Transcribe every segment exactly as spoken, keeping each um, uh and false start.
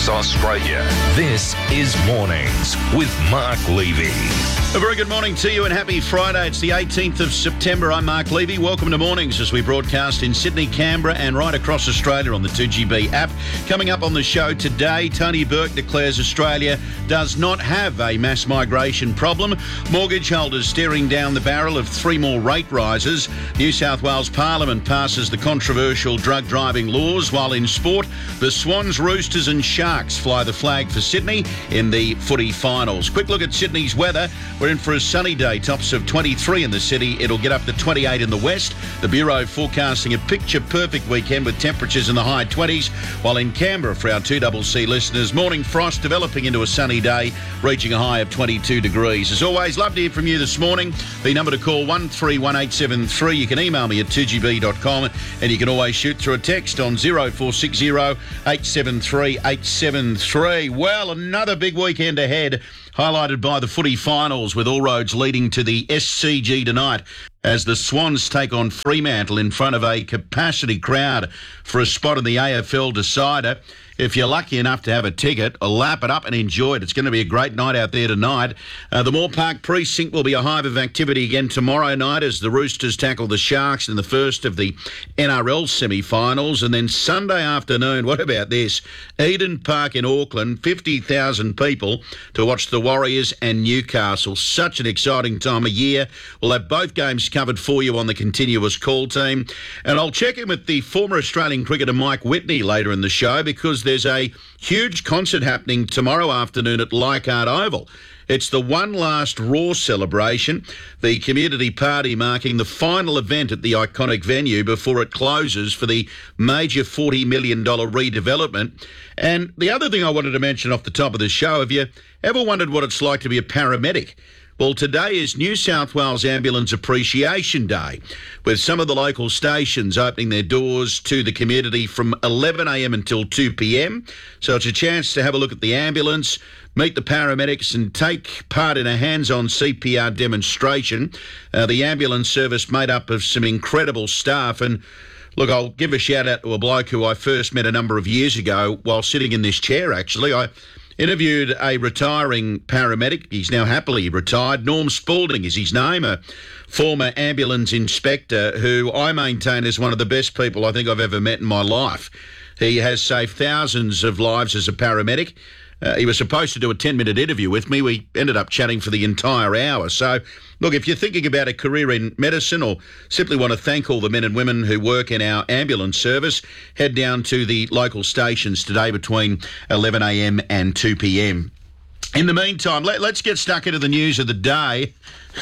across Australia. This is Mornings with Mark Levy. A very good morning to you and happy Friday. It's the eighteenth of September. I'm Mark Levy. Welcome to Mornings as we broadcast in Sydney, Canberra and right across Australia on the two G B app. Coming up on the show today, Tony Burke declares Australia does not have a mass migration problem. Mortgage holders staring down the barrel of three more rate rises. New South Wales Parliament passes the controversial drug driving laws, while in sport, the Swans, Roosters and Sharks fly the flag for Sydney in the footy finals. Quick look at Sydney's weather. We're in for a sunny day, tops of twenty-three in the city. It'll get up to twenty-eight in the west. The Bureau forecasting a picture-perfect weekend with temperatures in the high twenties, while in Canberra, for our two C C listeners, morning frost developing into a sunny day, reaching a high of twenty-two degrees. As always, love to hear from you this morning. The number to call, one three one eight seven three. You can email me at two g b dot com and you can always shoot through a text on zero four six zero eight seven three eight seven three. Well, another big weekend ahead, highlighted by the footy finals, with all roads leading to the S C G tonight as the Swans take on Fremantle in front of a capacity crowd for a spot in the A F L decider. If you're lucky enough to have a ticket, lap it up and enjoy it. It's going to be a great night out there tonight. Uh, the Moore Park Precinct will be a hive of activity again tomorrow night as the Roosters tackle the Sharks in the first of the N R L semi-finals. And then Sunday afternoon, what about this? Eden Park in Auckland, fifty thousand people to watch the Warriors and Newcastle. Such an exciting time of year. We'll have both games covered for you on the continuous call team. And I'll check in with the former Australian cricketer Mike Whitney later in the show, because there's a huge concert happening tomorrow afternoon at Leichhardt Oval. It's the One Last Raw celebration, the community party marking the final event at the iconic venue before it closes for the major forty million dollars redevelopment. And the other thing I wanted to mention off the top of the show, have you ever wondered what it's like to be a paramedic? Well, today is New South Wales Ambulance Appreciation Day, with some of the local stations opening their doors to the community from eleven a m until two p m. So it's a chance to have a look at the ambulance, meet the paramedics and take part in a hands-on C P R demonstration. Uh, the ambulance service made up of some incredible staff. And look, I'll give a shout out to a bloke who I first met a number of years ago while sitting in this chair, actually. I interviewed a retiring paramedic. He's now happily retired. Norm Spalding is his name, a former ambulance inspector who I maintain is one of the best people I think I've ever met in my life. He has saved thousands of lives as a paramedic. Uh, he was supposed to do a ten-minute interview with me. We ended up chatting for the entire hour. So, look, if you're thinking about a career in medicine or simply want to thank all the men and women who work in our ambulance service, head down to the local stations today between eleven a m and two p m. In the meantime, let, let's get stuck into the news of the day.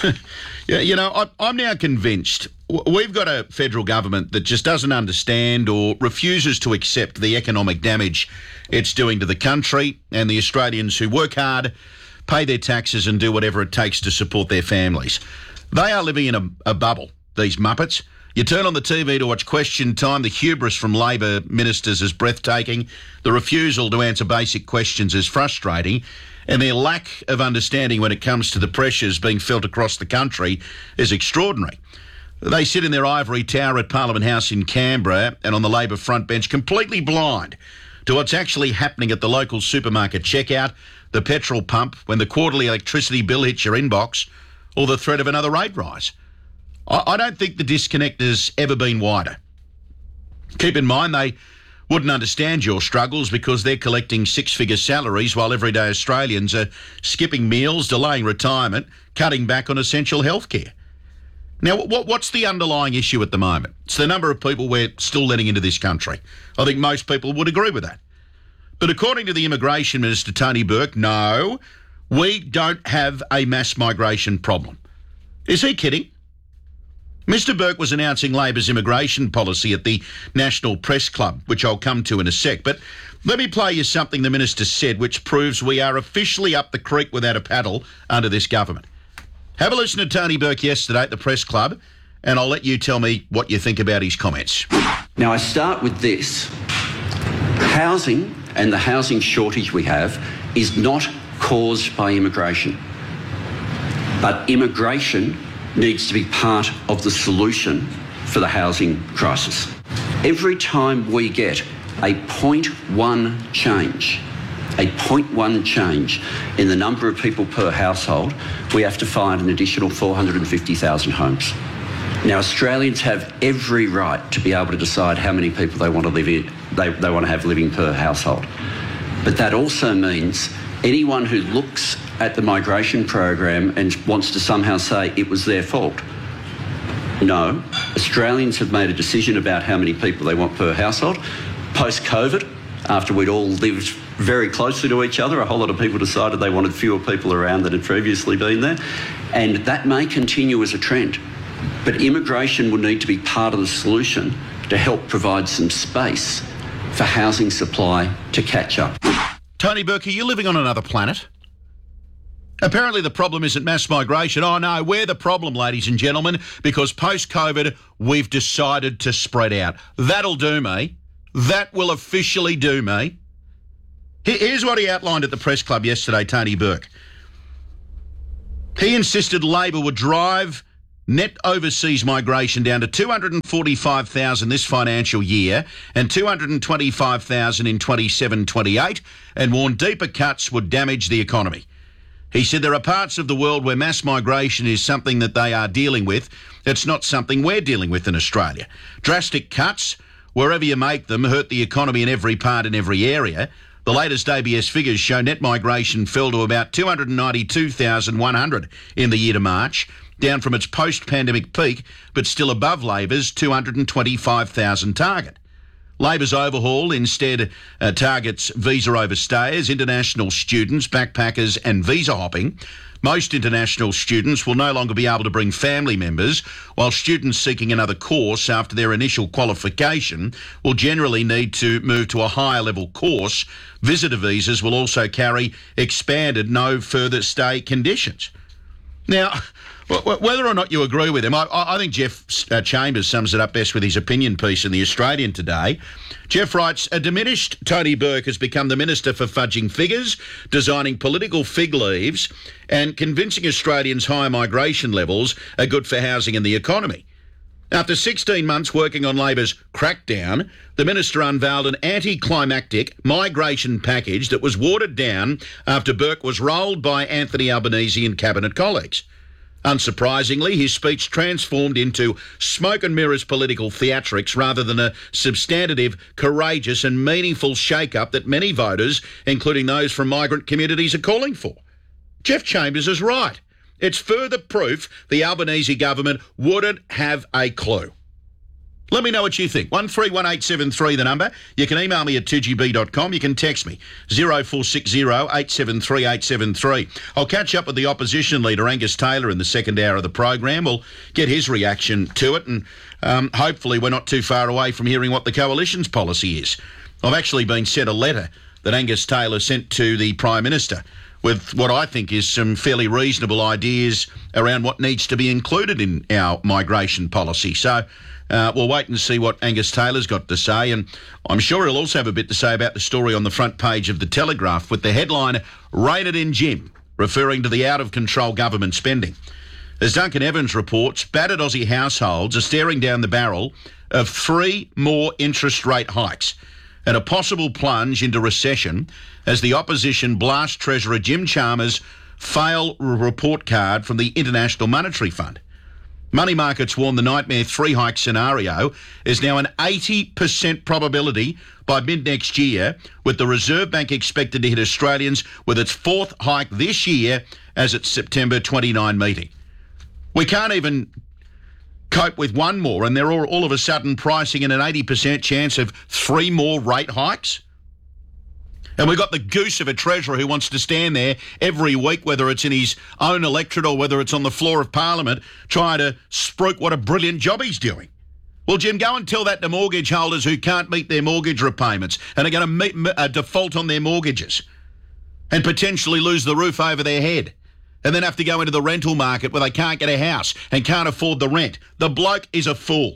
You know, I, I'm now convinced we've got a federal government that just doesn't understand or refuses to accept the economic damage it's doing to the country and the Australians who work hard, pay their taxes and do whatever it takes to support their families. They are living in a, a bubble, these muppets. You turn on the T V to watch Question Time. The hubris from Labor ministers is breathtaking. The refusal to answer basic questions is frustrating. And their lack of understanding when it comes to the pressures being felt across the country is extraordinary. They sit in their ivory tower at Parliament House in Canberra and on the Labor front bench, completely blind to what's actually happening at the local supermarket checkout, the petrol pump, when the quarterly electricity bill hits your inbox, or the threat of another rate rise. I, I don't think the disconnect has ever been wider. Keep in mind, they wouldn't understand your struggles because they're collecting six-figure salaries while everyday Australians are skipping meals, delaying retirement, cutting back on essential healthcare. Now, what, what's the underlying issue at the moment? It's the number of people we're still letting into this country. I think most people would agree with that. But according to the Immigration Minister, Tony Burke, no, we don't have a mass migration problem. Is he kidding? Mister Burke was announcing Labor's immigration policy at the National Press Club, which I'll come to in a sec. But let me play you something the Minister said, which proves we are officially up the creek without a paddle under this government. Have a listen to Tony Burke yesterday at the Press Club, and I'll let you tell me what you think about his comments. Now, I start with this. Housing and the housing shortage we have is not caused by immigration, but immigration needs to be part of the solution for the housing crisis. Every time we get a zero point one change a zero point one change in the number of people per household, we have to find an additional four hundred fifty thousand homes. Now, Australians have every right to be able to decide how many people they want to live in, they, they want to have living per household. But that also means anyone who looks at the migration program and wants to somehow say it was their fault. No, Australians have made a decision about how many people they want per household. Post-COVID, after we'd all lived very closely to each other, a whole lot of people decided they wanted fewer people around than had previously been there. And that may continue as a trend. But immigration will need to be part of the solution to help provide some space for housing supply to catch up. Tony Burke, are you living on another planet? Apparently the problem isn't mass migration. Oh no, we're the problem, ladies and gentlemen, because post-COVID we've decided to spread out. That'll do me. That will officially do me. Here's what he outlined at the press club yesterday, Tony Burke. He insisted Labor would drive net overseas migration down to two hundred forty-five thousand this financial year and two hundred twenty-five thousand in twenty-seven twenty-eight, and warned deeper cuts would damage the economy. He said there are parts of the world where mass migration is something that they are dealing with. It's not something we're dealing with in Australia. Drastic cuts, wherever you make them, hurt the economy in every part in every area. The latest A B S figures show net migration fell to about two hundred ninety-two thousand one hundred in the year to March, down from its post-pandemic peak, but still above Labor's two hundred twenty-five thousand target. Labor's overhaul instead uh, targets visa overstayers, international students, backpackers and visa hopping. Most international students will no longer be able to bring family members, while students seeking another course after their initial qualification will generally need to move to a higher level course. Visitor visas will also carry expanded no further stay conditions. Now, whether or not you agree with him, I, I think Jeff uh, Chambers sums it up best with his opinion piece in The Australian today. Jeff writes, a diminished Tony Burke has become the Minister for fudging figures, designing political fig leaves and convincing Australians higher migration levels are good for housing and the economy. After sixteen months working on Labor's crackdown, the Minister unveiled an anticlimactic migration package that was watered down after Burke was rolled by Anthony Albanese and Cabinet colleagues. Unsurprisingly, his speech transformed into smoke and mirrors political theatrics rather than a substantive, courageous and meaningful shake-up that many voters, including those from migrant communities, are calling for. Jeff Chambers is right. It's further proof the Albanese government wouldn't have a clue. Let me know what you think. one three one eight seven three, the number. You can email me at two g b dot com. You can text me, zero four six zero eight seven three eight seven three. I'll catch up with the opposition leader, Angus Taylor, in the second hour of the program. We'll get his reaction to it, and um, hopefully we're not too far away from hearing what the coalition's policy is. I've actually been sent a letter that Angus Taylor sent to the Prime Minister with what I think is some fairly reasonable ideas around what needs to be included in our migration policy. So uh, we'll wait and see what Angus Taylor's got to say, and I'm sure he'll also have a bit to say about the story on the front page of The Telegraph with the headline, Rein it in, Jim, referring to the out-of-control government spending. As Duncan Evans reports, battered Aussie households are staring down the barrel of three more interest rate hikes and a possible plunge into recession as the opposition blast Treasurer Jim Chalmers' fail report card from the International Monetary Fund. Money markets warn the nightmare three-hike scenario is now an eighty percent probability by mid-next year, with the Reserve Bank expected to hit Australians with its fourth hike this year as its September twenty-ninth meeting. We can't even cope with one more, and they're all, all of a sudden pricing in an eighty percent chance of three more rate hikes. And we've got the goose of a Treasurer who wants to stand there every week, whether it's in his own electorate or whether it's on the floor of Parliament, trying to spruik what a brilliant job he's doing. Well, Jim, go and tell that to mortgage holders who can't meet their mortgage repayments and are going to meet, uh, default on their mortgages and potentially lose the roof over their head, and then have to go into the rental market where they can't get a house and can't afford the rent. The bloke is a fool.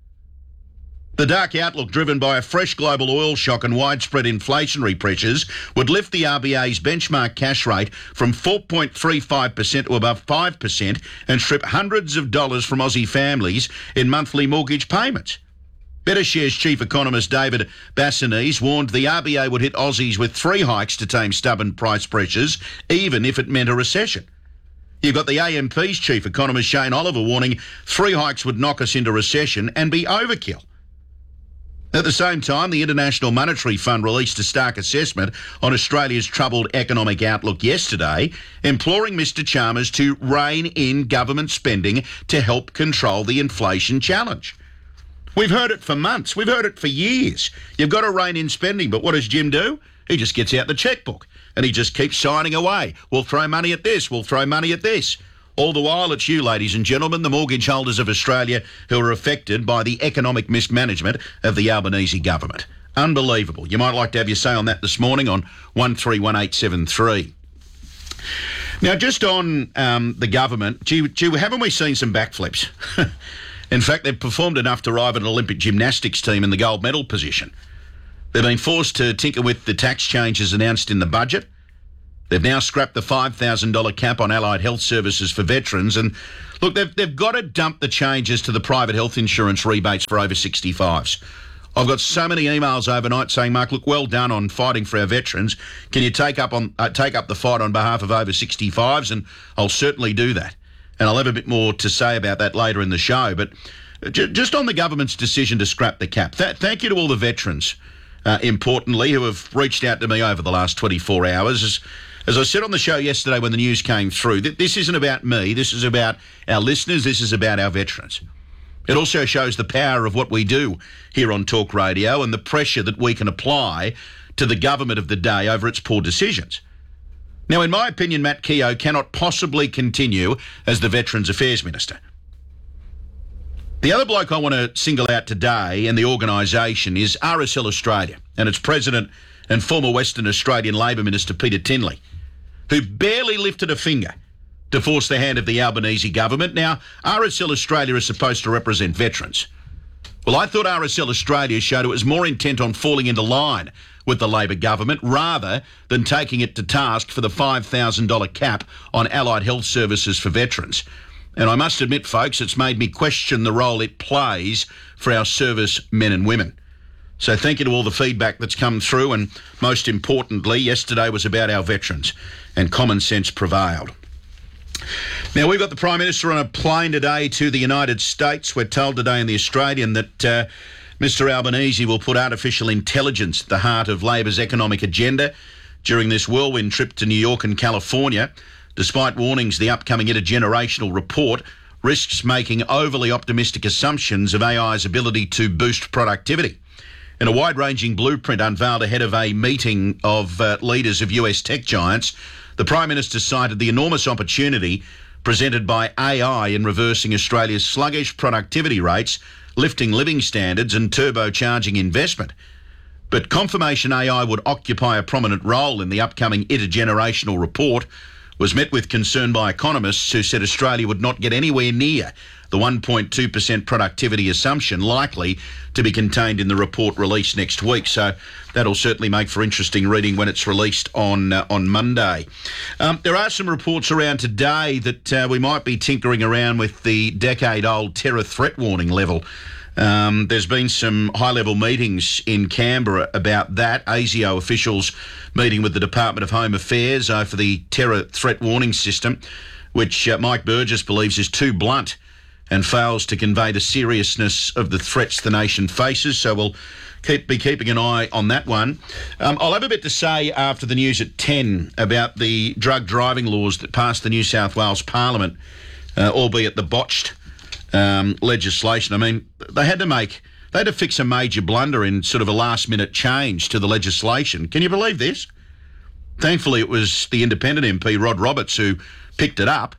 The dark outlook, driven by a fresh global oil shock and widespread inflationary pressures, would lift the R B A's benchmark cash rate from four point three five percent to above five percent and strip hundreds of dollars from Aussie families in monthly mortgage payments. BetterShares chief economist David Bassanese warned the R B A would hit Aussies with three hikes to tame stubborn price pressures, even if it meant a recession. You've got the A M P's chief economist Shane Oliver warning three hikes would knock us into recession and be overkill. At the same time, the International Monetary Fund released a stark assessment on Australia's troubled economic outlook yesterday, imploring Mister Chalmers to rein in government spending to help control the inflation challenge. We've heard it for months. We've heard it for years. You've got to rein in spending, but what does Jim do? He just gets out the chequebook and he just keeps signing away. We'll throw money at this. We'll throw money at this. All the while, it's you, ladies and gentlemen, the mortgage holders of Australia, who are affected by the economic mismanagement of the Albanese government. Unbelievable. You might like to have your say on that this morning on one three one eight seven three. Now, just on um, the government, gee, gee, haven't we seen some backflips? In fact, they've performed enough to rival an Olympic gymnastics team in the gold medal position. They've been forced to tinker with the tax changes announced in the budget. They've now scrapped the five thousand dollars cap on allied health services for veterans. And look, they've, they've got to dump the changes to the private health insurance rebates for over sixty-fives. I've got so many emails overnight saying, Mark, look, well done on fighting for our veterans. Can you take up on uh, take up the fight on behalf of over sixty-fives? And I'll certainly do that. And I'll have a bit more to say about that later in the show. But j- just on the government's decision to scrap the cap, th- thank you to all the veterans, uh, importantly, who have reached out to me over the last twenty-four hours. As, as I said on the show yesterday when the news came through, th- this isn't about me. This is about our listeners. This is about our veterans. It also shows the power of what we do here on Talk Radio and the pressure that we can apply to the government of the day over its poor decisions. Now, in my opinion, Matt Keogh cannot possibly continue as the Veterans Affairs Minister. The other bloke I want to single out today and the organisation is R S L Australia and its president and former Western Australian Labor Minister Peter Tinley, who barely lifted a finger to force the hand of the Albanese government. Now, R S L Australia is supposed to represent veterans. Well, I thought R S L Australia showed it was more intent on falling into line with the Labor government rather than taking it to task for the five thousand dollars cap on allied health services for veterans. And I must admit, folks, it's made me question the role it plays for our service men and women. So thank you to all the feedback that's come through, and most importantly, yesterday was about our veterans and common sense prevailed. Now, we've got the Prime Minister on a plane today to the United States. We're told today in The Australian that uh, Mister Albanese will put artificial intelligence at the heart of Labor's economic agenda during this whirlwind trip to New York and California, despite warnings the upcoming intergenerational report risks making overly optimistic assumptions of A I's ability to boost productivity. In a wide-ranging blueprint unveiled ahead of a meeting of uh, leaders of U S tech giants, the Prime Minister cited the enormous opportunity presented by A I in reversing Australia's sluggish productivity rates, lifting living standards and turbocharging investment. But confirmation A I would occupy a prominent role in the upcoming intergenerational report was met with concern by economists who said Australia would not get anywhere near the one point two percent productivity assumption likely to be contained in the report released next week. So that'll certainly make for interesting reading when it's released on uh, on Monday. Um, there are some reports around today that uh, we might be tinkering around with the decade-old terror threat warning level. Um, there's been some high-level meetings in Canberra about that. ASIO officials meeting with the Department of Home Affairs over the terror threat warning system, which uh, Mike Burgess believes is too blunt and fails to convey the seriousness of the threats the nation faces. So we'll keep be keeping an eye on that one. Um, I'll have a bit to say after the news at ten about the drug driving laws that passed the New South Wales Parliament, uh, albeit the botched Um, legislation. I mean, they had to make, they had to fix a major blunder in sort of a last minute change to the legislation. Can you believe this? Thankfully, it was the independent M P, Rod Roberts, who picked it up.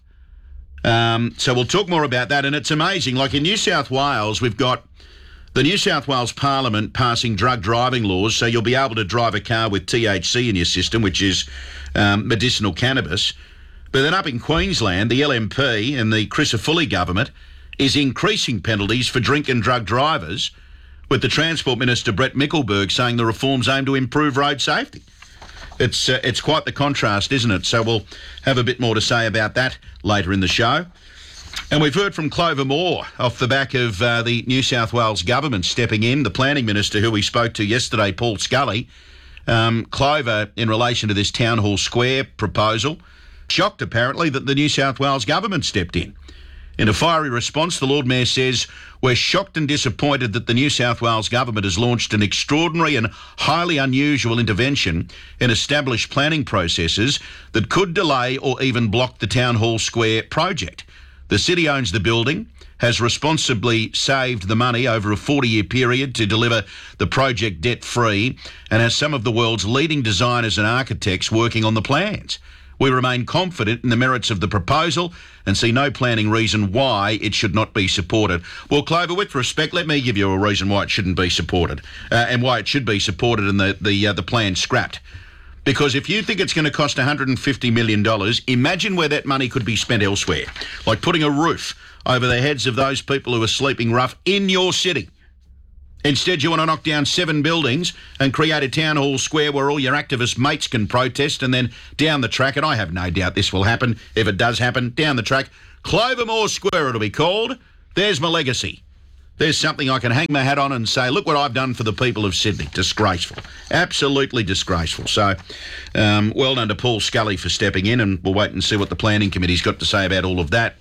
Um, so we'll talk more about that. And it's amazing. Like in New South Wales, we've got the New South Wales Parliament passing drug driving laws. So you'll be able to drive a car with T H C in your system, which is um, medicinal cannabis. But then up in Queensland, the L M P and the Crisafulli government is increasing penalties for drink and drug drivers, with the Transport Minister Brett Mickelberg saying the reforms aim to improve road safety. It's uh, it's quite the contrast, isn't it? So we'll have a bit more to say about that later in the show. And we've heard from Clover Moore off the back of uh, the New South Wales government stepping in. The planning minister who we spoke to yesterday, Paul Scully, um, Clover, in relation to this Town Hall Square proposal, shocked apparently that the New South Wales government stepped in. In a fiery response, the Lord Mayor says, "We're shocked and disappointed that the New South Wales government has launched an extraordinary and highly unusual intervention in established planning processes that could delay or even block the Town Hall Square project. The city owns the building, has responsibly saved the money over a forty-year period to deliver the project debt-free, and has some of the world's leading designers and architects working on the plans. We remain confident in the merits of the proposal and see no planning reason why it should not be supported." Well, Clover, with respect, let me give you a reason why it shouldn't be supported uh, and why it should be supported and the, the, uh, the plan scrapped. Because if you think it's going to cost one hundred fifty million dollars, imagine where that money could be spent elsewhere, like putting a roof over the heads of those people who are sleeping rough in your city. Instead, you want to knock down seven buildings and create a Town Hall Square where all your activist mates can protest, and then down the track, and I have no doubt this will happen, if it does happen, down the track, Clover Moore Square it'll be called. There's my legacy. There's something I can hang my hat on and say, look what I've done for the people of Sydney. Disgraceful. Absolutely disgraceful. So, um, well done to Paul Scully for stepping in, and we'll wait and see what the Planning Committee's got to say about all of that.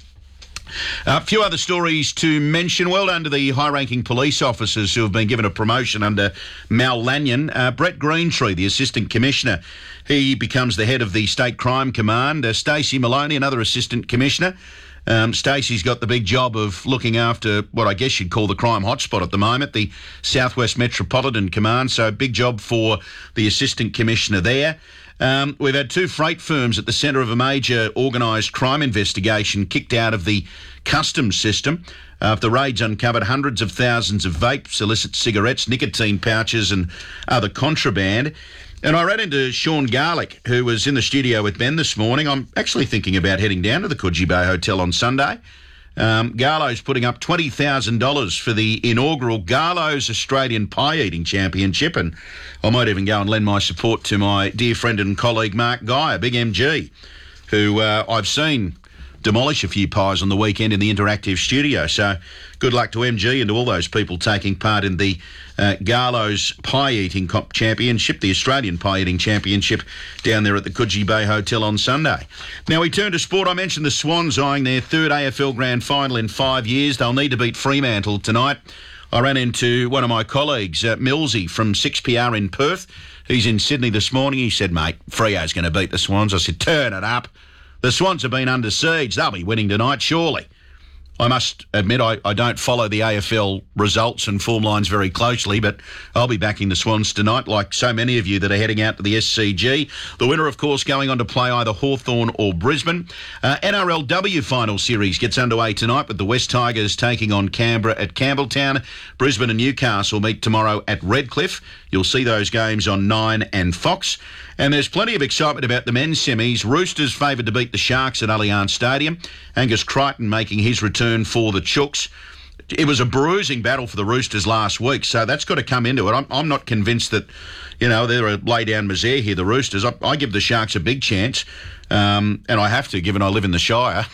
A few other stories to mention. Well done to the high-ranking police officers who have been given a promotion under Mal Lanyon. Uh, Brett Greentree, the Assistant Commissioner, he becomes the head of the State Crime Command. Uh, Stacey Maloney, another Assistant Commissioner. Um, Stacey's got the big job of looking after what I guess you'd call the crime hotspot at the moment, the Southwest Metropolitan Command, so big job for the Assistant Commissioner there. Um, we've had two freight firms at the centre of a major organised crime investigation kicked out of the customs system after raids uncovered hundreds of thousands of vapes, illicit cigarettes, nicotine pouches and other contraband. And I ran into Sean Garlick, who was in the studio with Ben this morning. I'm actually thinking about heading down to the Coogee Bay Hotel on Sunday. Um, Garlo's putting up twenty thousand dollars for the inaugural Garlo's Australian Pie Eating Championship, and I might even go and lend my support to my dear friend and colleague Mark Guy, a big M G, who uh, I've seen demolish a few pies on the weekend in the interactive studio. So good luck to M G and to all those people taking part in the uh, Garlo's Pie Eating Championship, the Australian Pie Eating Championship down there at the Coogee Bay Hotel on Sunday. Now we turn to sport. I mentioned the Swans eyeing their third A F L Grand Final in five years. They'll need to beat Fremantle tonight. I ran into one of my colleagues, uh, Millsy from six P R in Perth. He's in Sydney this morning. He said, mate, Freo's going to beat the Swans. I said, turn it up. The Swans have been under siege. They'll be winning tonight, surely. I must admit I, I don't follow the A F L results and form lines very closely, but I'll be backing the Swans tonight, like so many of you that are heading out to the S C G. The winner, of course, going on to play either Hawthorn or Brisbane. Uh, N R L W final series gets underway tonight with the West Tigers taking on Canberra at Campbelltown. Brisbane and Newcastle meet tomorrow at Redcliffe. You'll see those games on Nine and Fox. And there's plenty of excitement about the men's semis. Roosters favoured to beat the Sharks at Allianz Stadium. Angus Crichton making his return for the Chooks. It was a bruising battle for the Roosters last week, so that's got to come into it. I'm, I'm not convinced that, you know, they're a lay-down misère here, the Roosters. I, I give the Sharks a big chance, um, and I have to, given I live in the Shire.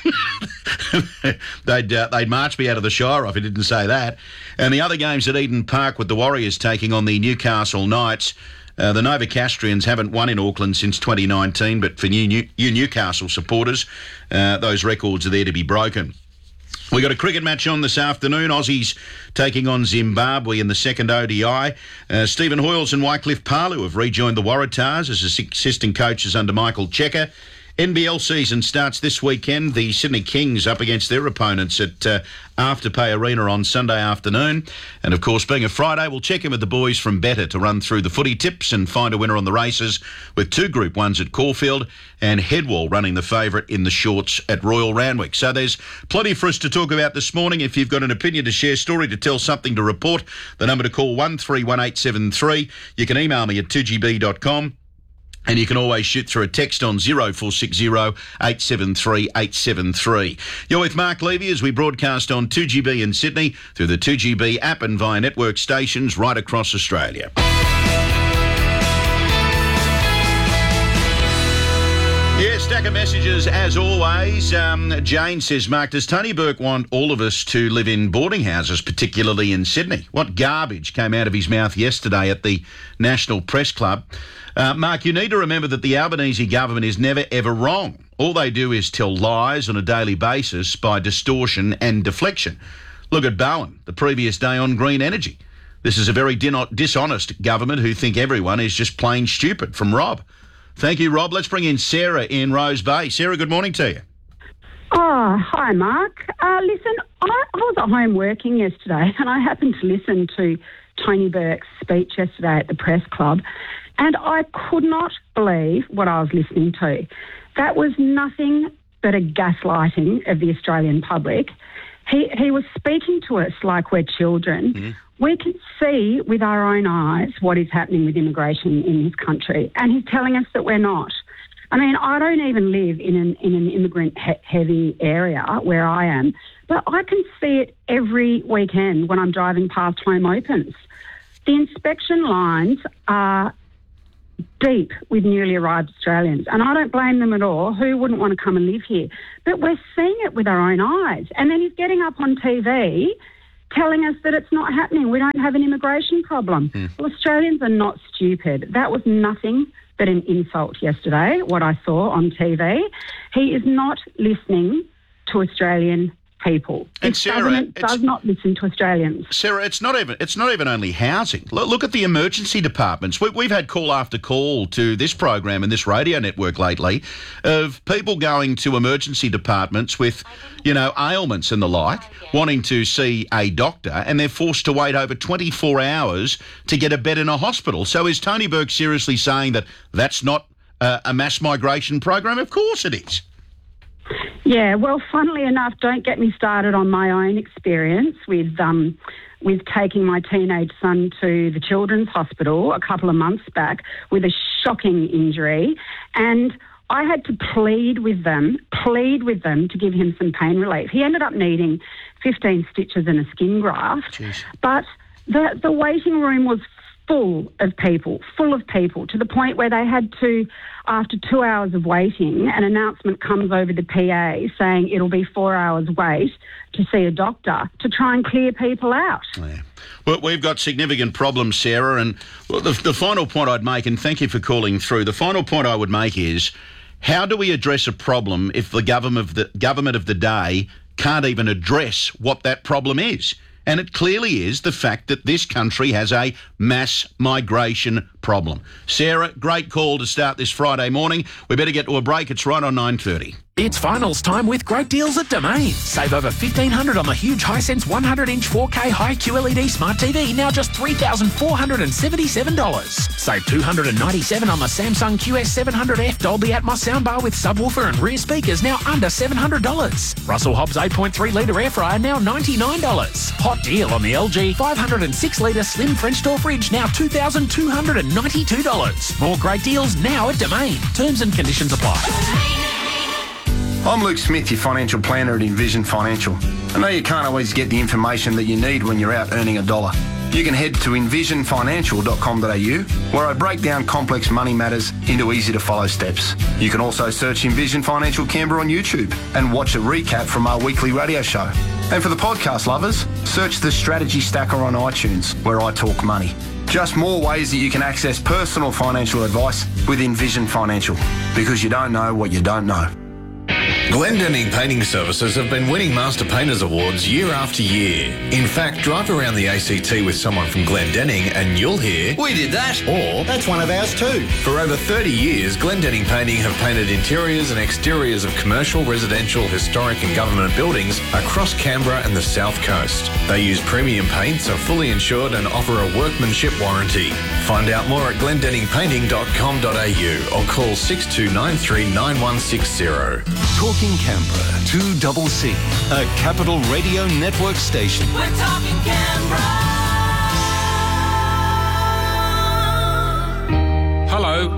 they'd, uh, they'd march me out of the Shire if I didn't say that. And the other games at Eden Park with the Warriors taking on the Newcastle Knights. Uh, the Novocastrians haven't won in Auckland since twenty nineteen, but for you, New, you Newcastle supporters, uh, those records are there to be broken. We got a cricket match on this afternoon. Aussies taking on Zimbabwe in the second O D I. Uh, Stephen Hoyles and Wycliffe Palu have rejoined the Waratahs as assistant coaches under Michael Checker. N B L season starts this weekend. The Sydney Kings up against their opponents at uh, Afterpay Arena on Sunday afternoon. And, of course, being a Friday, we'll check in with the boys from Better to run through the footy tips and find a winner on the races with two Group ones at Caulfield and Headwall running the favourite in the shorts at Royal Randwick. So there's plenty for us to talk about this morning. If you've got an opinion to share, story to tell, something to report, the number to call one three one eight seven three. You can email me at two g b dot com. And you can always shoot through a text on zero four six zero eight seven three eight seven three. You're with Mark Levy as we broadcast on two G B in Sydney through the two G B app and via network stations right across Australia. Yes, stack of messages as always. Um, Jane says, Mark, does Tony Burke want all of us to live in boarding houses, particularly in Sydney? What garbage came out of his mouth yesterday at the National Press Club? Uh, Mark, you need to remember that the Albanese government is never, ever wrong. All they do is tell lies on a daily basis by distortion and deflection. Look at Bowen, the previous day on green energy. This is a very din- dishonest government who think everyone is just plain stupid. From Rob. Thank you, Rob. Let's bring in Sarah in Rose Bay. Sarah, good morning to you. Oh, hi, Mark. Uh, listen, I, I was at home working yesterday and I happened to listen to Tony Burke's speech yesterday at the press club, and I could not believe what I was listening to. That was nothing but a gaslighting of the Australian public. He, he was speaking to us like we're children. Mm-hmm. We can see with our own eyes what is happening with immigration in this country, and he's telling us that we're not. I mean, I don't even live in an in an immigrant-heavy area where I am, but I can see it every weekend when I'm driving past Home Opens. The inspection lines are deep with newly arrived Australians, and I don't blame them at all. Who wouldn't want to come and live here? But we're seeing it with our own eyes. And then he's getting up on T V telling us that it's not happening. We don't have an immigration problem. Mm. Well, Australians are not stupid. That was nothing but an insult yesterday, what I saw on T V. He is not listening to Australian people. And this Sarah, government does not listen to Australians. Sarah, it's not even it's not even only housing. Look, look at the emergency departments. We, we've had call after call to this program and this radio network lately of people going to emergency departments with, you know, ailments and the like, wanting to see a doctor, and they're forced to wait over twenty-four hours to get a bed in a hospital. So is Tony Burke seriously saying that that's not uh, a mass migration program? Of course it is. Yeah, well, funnily enough, don't get me started on my own experience with um, with taking my teenage son to the Children's Hospital a couple of months back with a shocking injury, and I had to plead with them, plead with them to give him some pain relief. He ended up needing fifteen stitches and a skin graft, Jeez. But the the waiting room was full of people, full of people, to the point where they had to, after two hours of waiting, an announcement comes over the P A saying it'll be four hours wait to see a doctor to try and clear people out. Yeah. Well, we've got significant problems, Sarah, and well, the, the final point I'd make, and thank you for calling through, the final point I would make is, how do we address a problem if the government of the government of the day can't even address what that problem is? And it clearly is the fact that this country has a mass migration problem. Sarah, great call to start this Friday morning. We better get to a break. It's right on nine thirty. It's finals time with great deals at Domain. Save over fifteen hundred dollars on the huge Hisense one hundred inch four K high Q L E D smart T V, now just three thousand four hundred seventy-seven dollars. Save two hundred ninety-seven dollars on the Samsung Q S seven hundred F Dolby Atmos soundbar with subwoofer and rear speakers, now under seven hundred dollars. Russell Hobbs eight point three litre air fryer, now ninety-nine dollars. Hot deal on the L G five hundred six litre slim French door fridge, now two thousand two hundred ninety-two dollars. More great deals now at Domain. Terms and conditions apply. I'm Luke Smith, your financial planner at Envision Financial. I know you can't always get the information that you need when you're out earning a dollar. You can head to envision financial dot com dot a u, where I break down complex money matters into easy-to-follow steps. You can also search Envision Financial Canberra on YouTube and watch a recap from our weekly radio show. And for the podcast lovers, search the Strategy Stacker on iTunes, where I talk money. Just more ways that you can access personal financial advice with Envision Financial, because you don't know what you don't know. Glendenning Painting Services have been winning Master Painters Awards year after year. In fact, drive around the A C T with someone from Glendenning and you'll hear, "We did that," or "That's one of ours too." For over thirty years, Glendenning Painting have painted interiors and exteriors of commercial, residential, historic and government buildings across Canberra and the South Coast. They use premium paints, are fully insured and offer a workmanship warranty. Find out more at glendenning painting dot com dot a u or call six two nine three nine one six zero. Talking Canberra, two double C, a Capital Radio Network station. We're talking Canberra. Hello,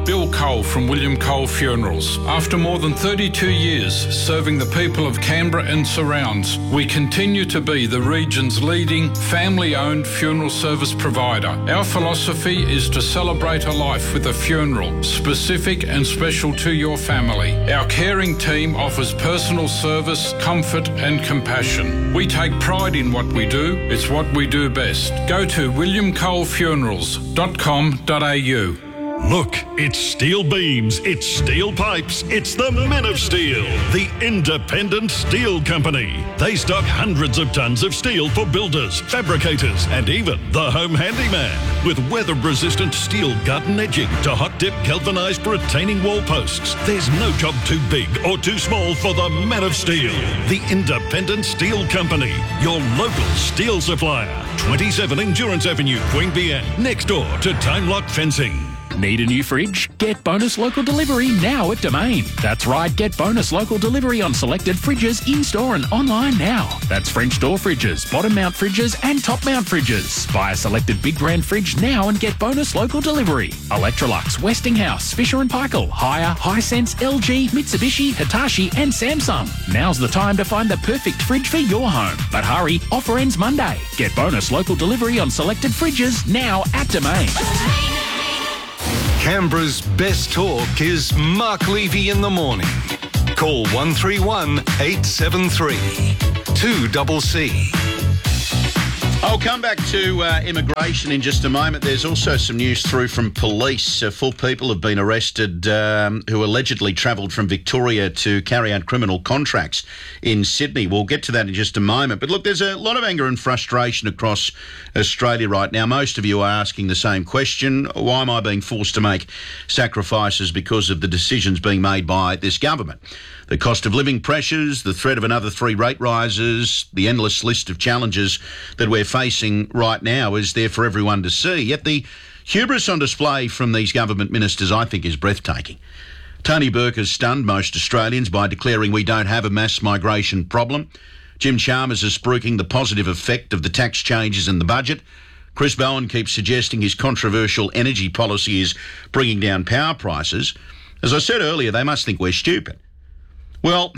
Bill Cole from William Cole Funerals. After more than thirty-two years serving the people of Canberra and surrounds, we continue to be the region's leading family-owned funeral service provider. Our philosophy is to celebrate a life with a funeral, specific and special to your family. Our caring team offers personal service, comfort and compassion. We take pride in what we do. It's what we do best. Go to william cole funerals dot com dot a u. Look, it's steel beams, it's steel pipes, it's the Men of Steel, the independent steel company. They stock hundreds of tons of steel for builders, fabricators, and even the home handyman. With weather-resistant steel garden edging to hot-dip galvanised retaining wall posts, there's no job too big or too small for the Men of Steel, the independent steel company, your local steel supplier. twenty-seven Endurance Avenue, Queanbeyan, next door to Time Lock Fencing. Need a new fridge? Get Bonus Local Delivery now at Domain. That's right, get Bonus Local Delivery on selected fridges in-store and online now. That's French door fridges, bottom mount fridges and top mount fridges. Buy a selected big brand fridge now and get Bonus Local Delivery. Electrolux, Westinghouse, Fisher and Paykel, Haier, Hisense, L G, Mitsubishi, Hitachi and Samsung. Now's the time to find the perfect fridge for your home. But hurry, offer ends Monday. Get Bonus Local Delivery on selected fridges now at Domain. Canberra's best talk is Mark Levy in the morning. Call one three one, eight seven three, two C C. I'll come back to uh, immigration in just a moment. There's also some news through from police. Uh, four people have been arrested um, who allegedly travelled from Victoria to carry out criminal contracts in Sydney. We'll get to that in just a moment. But look, there's a lot of anger and frustration across Australia right now. Most of you are asking the same question. Why am I being forced to make sacrifices because of the decisions being made by this government? The cost of living pressures, the threat of another three rate rises, the endless list of challenges that we're facing right now is there for everyone to see. Yet the hubris on display from these government ministers, I think, is breathtaking. Tony Burke has stunned most Australians by declaring we don't have a mass migration problem. Jim Chalmers is spruiking the positive effect of the tax changes in the budget. Chris Bowen keeps suggesting his controversial energy policy is bringing down power prices. As I said earlier, they must think we're stupid. Well,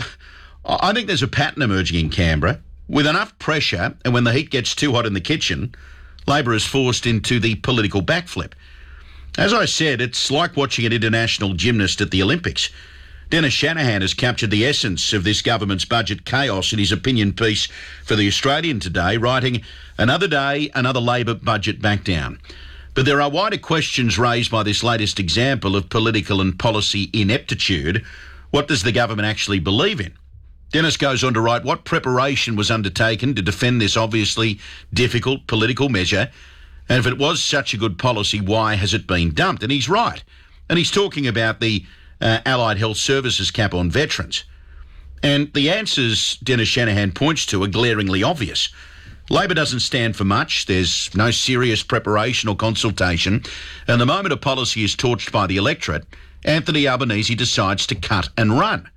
I think there's a pattern emerging in Canberra. With enough pressure, and when the heat gets too hot in the kitchen, Labor is forced into the political backflip. As I said, it's like watching an international gymnast at the Olympics. Dennis Shanahan has captured the essence of this government's budget chaos in his opinion piece for The Australian today, writing, "Another day, another Labor budget back down." But there are wider questions raised by this latest example of political and policy ineptitude. What does the government actually believe in? Dennis goes on to write, what preparation was undertaken to defend this obviously difficult political measure? And if it was such a good policy, why has it been dumped? And he's right. And he's talking about the uh, Allied Health Services cap on veterans. And the answers Dennis Shanahan points to are glaringly obvious. Labor doesn't stand for much. There's no serious preparation or consultation. And the moment a policy is torched by the electorate, Anthony Albanese decides to cut and run.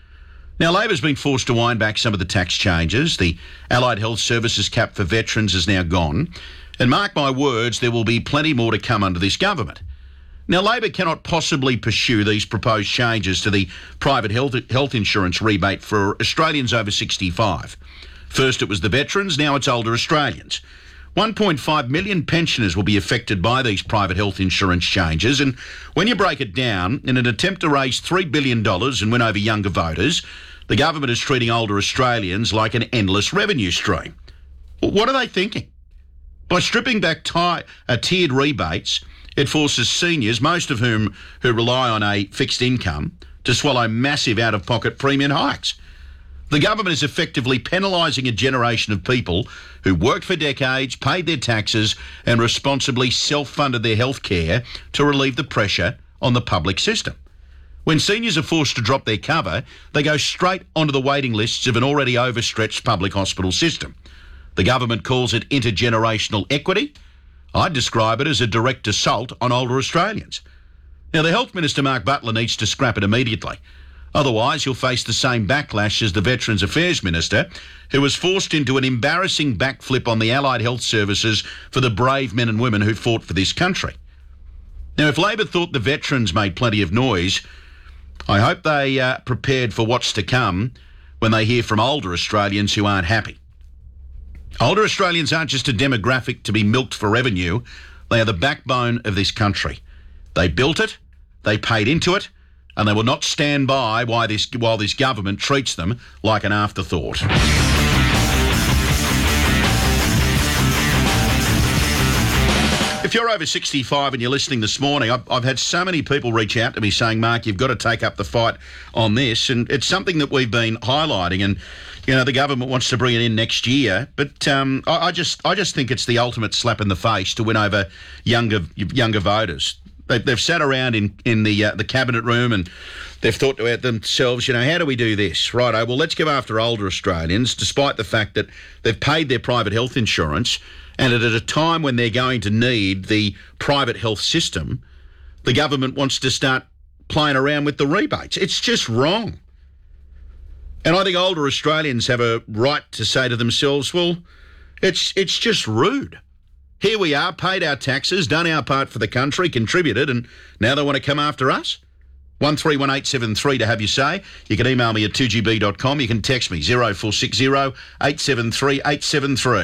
Now, Labor's been forced to wind back some of the tax changes. The Allied Health Services cap for veterans is now gone. And mark my words, there will be plenty more to come under this government. Now, Labor cannot possibly pursue these proposed changes to the private health, health insurance rebate for Australians over sixty-five. First it was the veterans, now it's older Australians. one point five million pensioners will be affected by these private health insurance changes, and when you break it down, in an attempt to raise three billion dollars and win over younger voters, the government is treating older Australians like an endless revenue stream. What are they thinking? By stripping back tie, uh, tiered rebates, it forces seniors, most of whom who rely on a fixed income, to swallow massive out-of-pocket premium hikes. The government is effectively penalising a generation of people who worked for decades, paid their taxes and responsibly self-funded their health care to relieve the pressure on the public system. When seniors are forced to drop their cover, they go straight onto the waiting lists of an already overstretched public hospital system. The government calls it intergenerational equity. I'd describe it as a direct assault on older Australians. Now, the Health Minister, Mark Butler, needs to scrap it immediately. Otherwise, you'll face the same backlash as the Veterans Affairs Minister, who was forced into an embarrassing backflip on the Allied Health Services for the brave men and women who fought for this country. Now, if Labor thought the veterans made plenty of noise, I hope they uh, prepared for what's to come when they hear from older Australians who aren't happy. Older Australians aren't just a demographic to be milked for revenue. They are the backbone of this country. They built it, they paid into it, and they will not stand by while this, while this government treats them like an afterthought. If you're over sixty-five and you're listening this morning, I've, I've had so many people reach out to me saying, Mark, you've got to take up the fight on this. And it's something that we've been highlighting. And, you know, the government wants to bring it in next year. But um, I, I just I just think it's the ultimate slap in the face to win over younger younger voters. They, they've sat around in, in the uh, the cabinet room and they've thought to themselves, you know, how do we do this? Righto, well, let's go after older Australians, despite the fact that they've paid their private health insurance. And at a time when they're going to need the private health system, the government wants to start playing around with the rebates. It's just wrong. And I think older Australians have a right to say to themselves, well, it's it's just rude. Here we are, paid our taxes, done our part for the country, contributed, and now they want to come after us? one three one eight seven three to have your say. You can email me at two g b dot com. You can text me zero four six zero eight seven three eight seven three.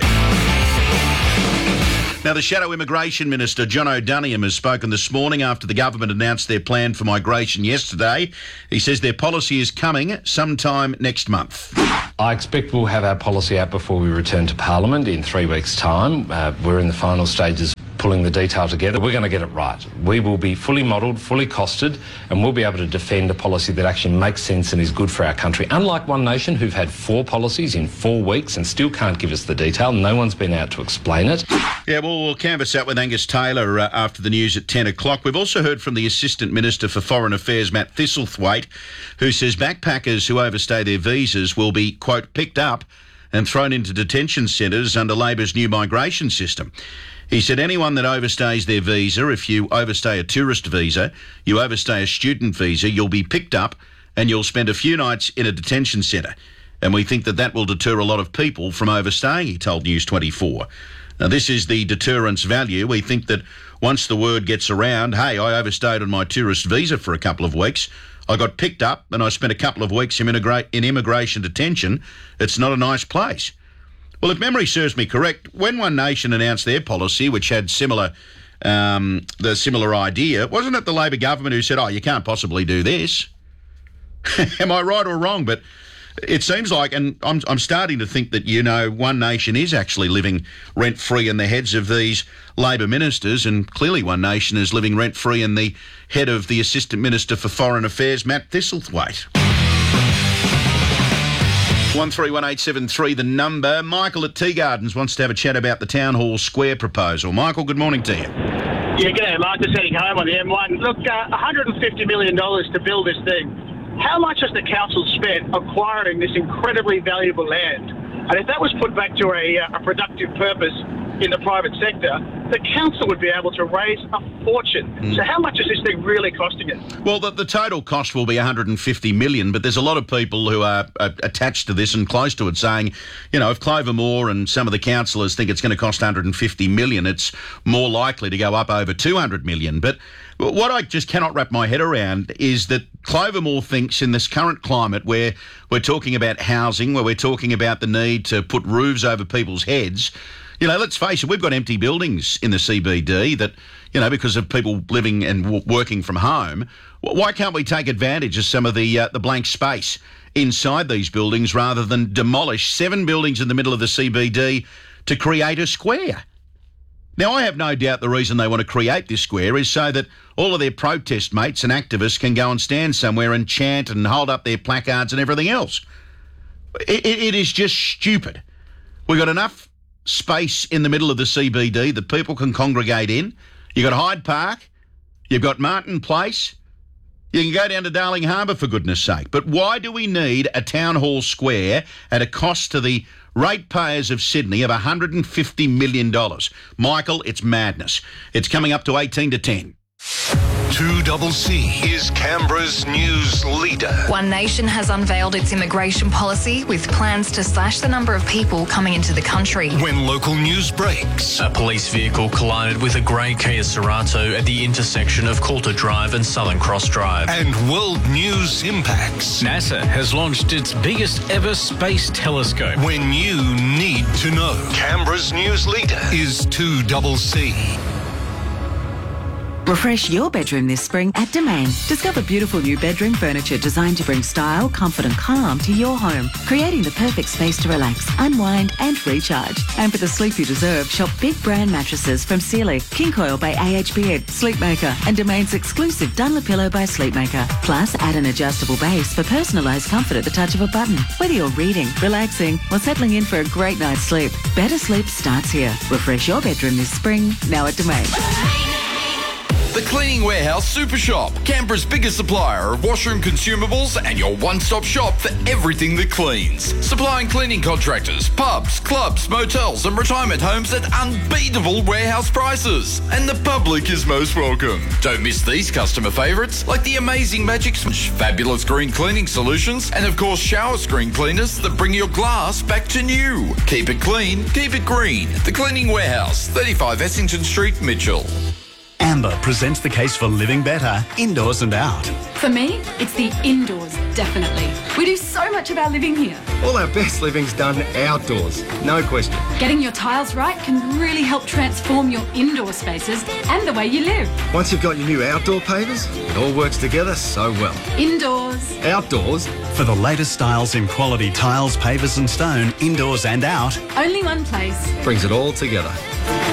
Now, the Shadow Immigration Minister, John O'Doniham, has spoken this morning after the government announced their plan for migration yesterday. He says their policy is coming sometime next month. I expect we'll have our policy out before we return to Parliament in three weeks' time. Uh, we're in the final stages pulling the detail together. We're going to get it right. We will be fully modelled, fully costed, and we'll be able to defend a policy that actually makes sense and is good for our country. Unlike One Nation, who've had four policies in four weeks and still can't give us the detail. No one's been out to explain it. Yeah, well, we'll canvass that with Angus Taylor uh, after the news at ten o'clock. We've also heard from the Assistant Minister for Foreign Affairs, Matt Thistlethwaite, who says backpackers who overstay their visas will be, quote, picked up and thrown into detention centres under Labor's new migration system. He said anyone that overstays their visa, if you overstay a tourist visa, you overstay a student visa, you'll be picked up and you'll spend a few nights in a detention centre. And we think that that will deter a lot of people from overstaying, he told News twenty-four. Now, this is the deterrence value. We think that once the word gets around, hey, I overstayed on my tourist visa for a couple of weeks, I got picked up and I spent a couple of weeks in, immigra- in immigration detention, it's not a nice place. Well, if memory serves me correct, when One Nation announced their policy, which had similar, um, the similar idea, wasn't it the Labor government who said, oh, you can't possibly do this? Am I right or wrong? But it seems like, and I'm, I'm starting to think that, you know, One Nation is actually living rent-free in the heads of these Labor ministers, and clearly One Nation is living rent-free in the head of the Assistant Minister for Foreign Affairs, Matt Thistlethwaite. one three one eight seven three, the number. Michael at Tea Gardens wants to have a chat about the Town Hall Square proposal. Michael, good morning to you. Yeah, g'day, Mark. Just heading home on the M one. Look, uh, one hundred fifty million dollars to build this thing. How much has the council spent acquiring this incredibly valuable land? And if that was put back to a, uh, a productive purpose in the private sector, the council would be able to raise a fortune. Mm. So how much is this thing really costing us? Well, the, the total cost will be one hundred fifty million dollars, but there's a lot of people who are, are attached to this and close to it saying, you know, if Clover Moore and some of the councillors think it's going to cost one hundred fifty million dollars, it's more likely to go up over two hundred million dollars. But what I just cannot wrap my head around is that Clover Moore thinks in this current climate where we're talking about housing, where we're talking about the need to put roofs over people's heads, you know, let's face it, we've got empty buildings in the C B D that, you know, because of people living and w- working from home. Why can't we take advantage of some of the uh, the blank space inside these buildings rather than demolish seven buildings in the middle of the C B D to create a square? Now, I have no doubt the reason they want to create this square is so that all of their protest mates and activists can go and stand somewhere and chant and hold up their placards and everything else. It, it, it is just stupid. We've got enough space in the middle of the C B D that people can congregate in. You've got Hyde Park, you've got Martin Place, you can go down to Darling Harbour for goodness sake. But why do we need a town hall square at a cost to the ratepayers of Sydney of one hundred fifty million dollars? Michael, it's madness. It's coming up to eighteen to ten. two C C is Canberra's news leader. One Nation has unveiled its immigration policy with plans to slash the number of people coming into the country. When local news breaks. A police vehicle collided with a grey Kia Cerato at the intersection of Coulter Drive and Southern Cross Drive. And world news impacts. NASA has launched its biggest ever space telescope. When you need to know. Canberra's news leader is two C C. Refresh your bedroom this spring at Domain. Discover beautiful new bedroom furniture designed to bring style, comfort and calm to your home, creating the perfect space to relax, unwind and recharge. And for the sleep you deserve, shop big brand mattresses from Sealy, King Coil by A H B Ed, Sleepmaker and Domain's exclusive Dunlopillow by Sleepmaker. Plus, add an adjustable base for personalised comfort at the touch of a button. Whether you're reading, relaxing or settling in for a great night's sleep, better sleep starts here. Refresh your bedroom this spring, now at Domain. The Cleaning Warehouse Super Shop, Canberra's biggest supplier of washroom consumables and your one-stop shop for everything that cleans. Supplying cleaning contractors, pubs, clubs, motels and retirement homes at unbeatable warehouse prices. And the public is most welcome. Don't miss these customer favourites like the amazing Magic Sponge, fabulous green cleaning solutions and of course shower screen cleaners that bring your glass back to new. Keep it clean, keep it green. The Cleaning Warehouse, thirty-five Essington Street, Mitchell. Amber presents the case for living better, indoors and out. For me, it's the indoors, definitely. We do so much of our living here. All our best living's done outdoors, no question. Getting your tiles right can really help transform your indoor spaces and the way you live. Once you've got your new outdoor pavers, it all works together so well. Indoors. Outdoors. For the latest styles in quality tiles, pavers and stone, indoors and out. Only one place. Brings it all together.